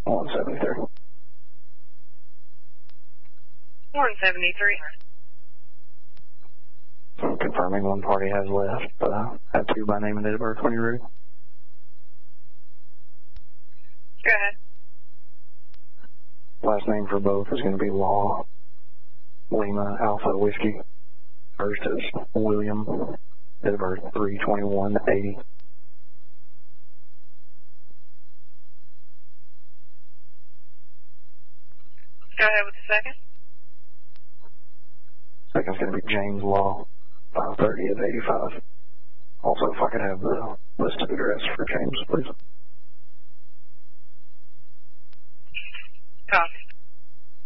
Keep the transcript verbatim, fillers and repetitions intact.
one seventy-three. one seventy-three. So confirming one party has left, but I have two by name and date of birth when you're ready. Go ahead. Last name for both is going to be Law. Lima Alpha Whiskey. First is William. Date of birth three twenty-one eighty. Go ahead with the second. Second's going to be James Law. five thirty of eighty-five. Also, if I could have the list of address for James, please. Copy.